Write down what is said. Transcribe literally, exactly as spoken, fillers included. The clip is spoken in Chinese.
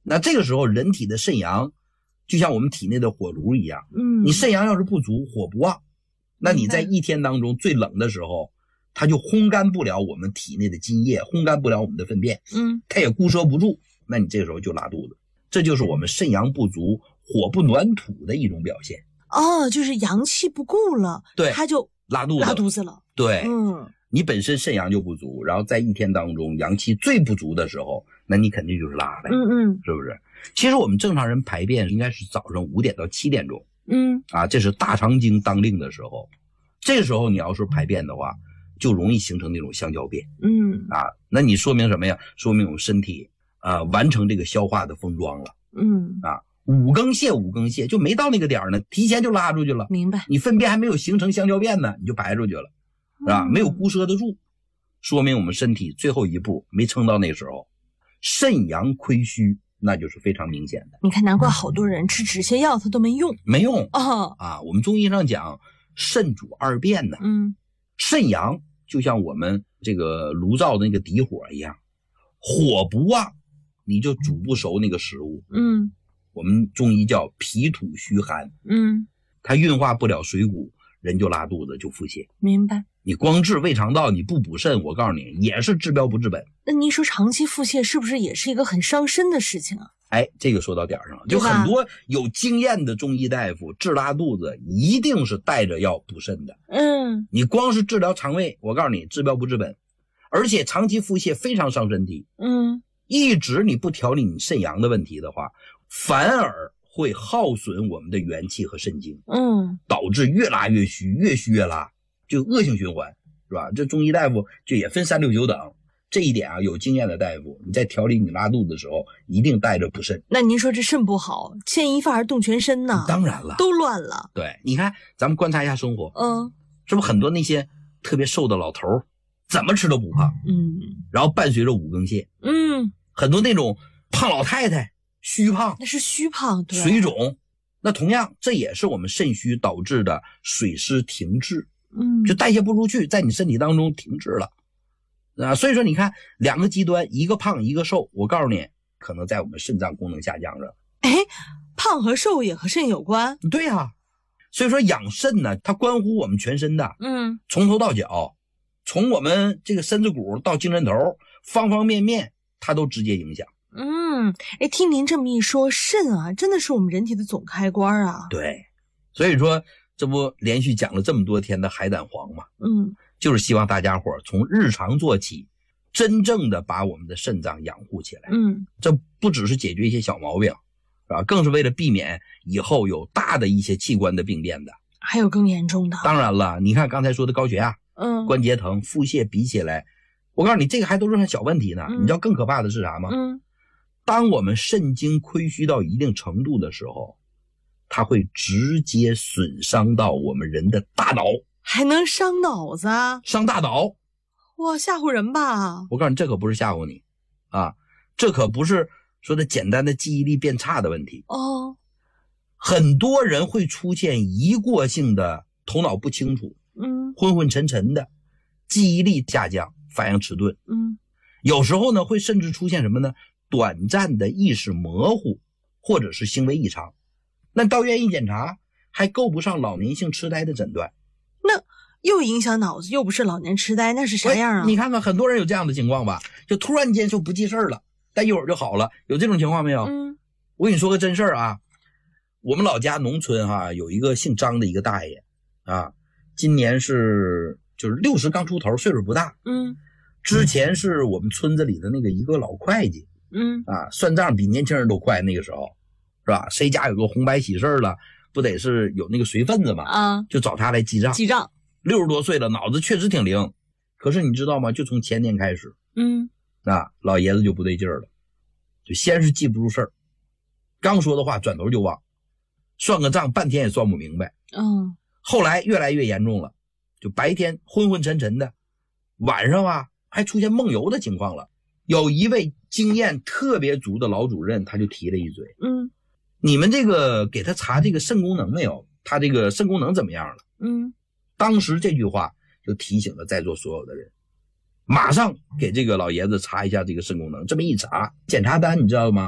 那这个时候人体的肾阳就像我们体内的火炉一样， 嗯， 你肾阳要是不足，火不旺，那你在一天当中最冷的时候，它就烘干不了我们体内的津液，烘干不了我们的粪便， 嗯， 它也固摄不住，那你这个时候就拉肚子。这就是我们肾阳不足，火不暖土的一种表现。 哦，就是阳气不顾了， 对， 它就拉肚子拉肚子了。 对， 嗯， 你本身肾阳就不足，然后在一天当中阳气最不足的时候，那你肯定就是拉呗， 嗯嗯， 是不是？其实我们正常人排便应该是早上五点到七点钟， 嗯啊，这是大肠经当令的时候，这个时候你要是排便的话，就容易形成那种香蕉便， 嗯啊，那你说明什么呀？说明我们身体啊完成这个消化的封装了， 嗯啊，五更泻五更泻就没到那个点呢，提前就拉出去了， 明白？ 你粪便还没有形成香蕉便呢，你就排出去了，是吧？ 嗯、 没有固摄得住，说明我们身体最后一步没撑到那时候，肾阳亏虚，那就是非常明显的。 你看，难怪好多人吃止泻药它都没用， 没用哦啊！我们中医上讲肾主二变呢， 嗯， 肾阳就像我们这个炉灶的那个底火一样，火不旺，你就煮不熟那个食物。 嗯， 我们中医叫脾土虚寒， 嗯， 它运化不了水谷，人就拉肚子就腹泻。 明白。 你光治胃肠道，你不补肾，我告诉你也是治标不治本。 那您说长期腹泻是不是也是一个很伤身的事情啊？ 哎，这个说到点上了，就很多有经验的中医大夫治拉肚子一定是带着要补肾的。 嗯， 你光是治疗肠胃，我告诉你治标不治本，而且长期腹泻非常伤身体。 嗯， 一直你不调理你肾阳的问题的话，反而会耗损我们的元气和肾精， 嗯， 导致越拉越虚，越虚越拉，就恶性循环，是吧？这中医大夫就也分三六九等，这一点啊，有经验的大夫，你在调理你拉肚子的时候，一定带着补肾。 那您说这肾不好，牵一发而动全身呢？ 当然了， 都乱了。 对，你看咱们观察一下生活， 嗯， 是不是很多那些特别瘦的老头怎么吃都不胖， 嗯， 然后伴随着五更泻， 嗯， 很多那种胖老太太虚胖， 那是虚胖，对， 水肿，那同样这也是我们肾虚导致的水湿停滞， 嗯， 就代谢不出去，在你身体当中停滞了啊。所以说你看两个极端，一个胖一个瘦，我告诉你可能在我们肾脏功能下降着。 哎，胖和瘦也和肾有关？ 对啊，所以说养肾呢，它关乎我们全身的， 嗯， 从头到脚，从我们这个身子骨到精神头，方方面面它都直接影响。 嗯，哎，听您这么一说，肾啊，真的是我们人体的总开关啊。 对，所以说这不连续讲了这么多天的海胆黄嘛， 嗯， 就是希望大家伙从日常做起，真正的把我们的肾脏养护起来。 嗯， 这不只是解决一些小毛病，是吧？更是为了避免以后有大的一些器官的病变的。 还有更严重的。 当然了，你看刚才说的高血压、 嗯， 关节疼、腹泻比起来，我告诉你，这个还都是小问题呢。 嗯、 你知道更可怕的是啥吗？ 嗯。 当我们肾精亏虚到一定程度的时候，它会直接损伤到我们人的大脑， 还能伤脑子啊？ 伤大脑？ 哇，吓唬人吧！ 我告诉你，这可不是吓唬你啊，这可不是说的简单的记忆力变差的问题哦。 很多人会出现一过性的头脑不清楚， 嗯， 昏昏沉沉的，记忆力下降，反应迟钝， 嗯， 有时候呢会甚至出现什么呢？短暂的意识模糊，或者是行为异常。那到院一检查，还够不上老年性痴呆的诊断。 那又影响脑子，又不是老年痴呆，那是啥样啊？ 你看看，很多人有这样的情况吧，就突然间就不记事儿了，但一会儿就好了，有这种情况没有？ 嗯， 我跟你说个真事儿啊，我们老家农村哈、啊、有一个姓张的一个大爷啊，今年是就是六十刚出头，岁数不大。 嗯， 之前是我们村子里的那个一个老会计。 嗯啊，算账比年轻人都快，那个时候是吧？谁家有个红白喜事了，不得是有那个随份子嘛？ 啊， 就找他来记账。 记账。 六十多岁了，脑子确实挺灵。可是你知道吗？就从前年开始， 嗯， 啊，老爷子就不对劲儿了，就先是记不住事儿，刚说的话转头就忘，算个账半天也算不明白。 嗯， 后来越来越严重了，就白天昏昏沉沉的，晚上啊还出现梦游的情况了。有一位经验特别足的老主任，他就提了一嘴， 嗯， 你们这个给他查这个肾功能没有？他这个肾功能怎么样了？ 嗯， 当时这句话就提醒了在座所有的人，马上给这个老爷子查一下这个肾功能。这么一查，检查单你知道吗？